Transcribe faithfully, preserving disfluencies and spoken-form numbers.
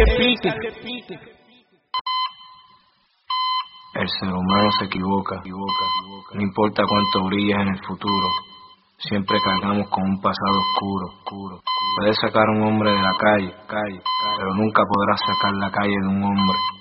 repite. El ser humano se equivoca, equivoca, equivoca. No importa cuánto brilles en el futuro, siempre cargamos con un pasado oscuro, oscuro. Puedes sacar a un hombre de la calle, calle, calle, pero nunca podrás sacar la calle de un hombre.